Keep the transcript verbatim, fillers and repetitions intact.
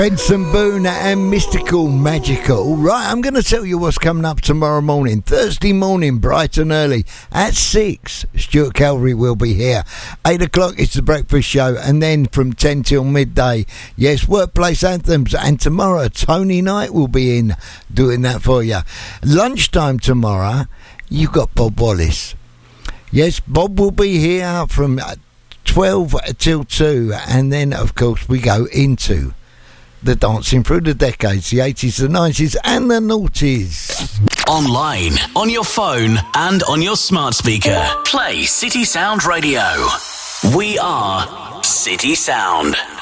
Benson Boone and Mystical Magical. Right, I'm going to tell you what's coming up tomorrow morning. Thursday morning, bright and early, at six. Stuart Calvary will be here. eight o'clock, it's the breakfast show. And then from ten till midday, yes, workplace anthems. And tomorrow, Tony Knight will be in doing that for you. Lunchtime tomorrow, you've got Bob Wallace. Yes, Bob will be here from twelve till two. And then, of course, we go into the dancing through the decades, the eighties, the nineties and the noughties. Online, on your phone and on your smart speaker. Play City Sound Radio. We are City Sound.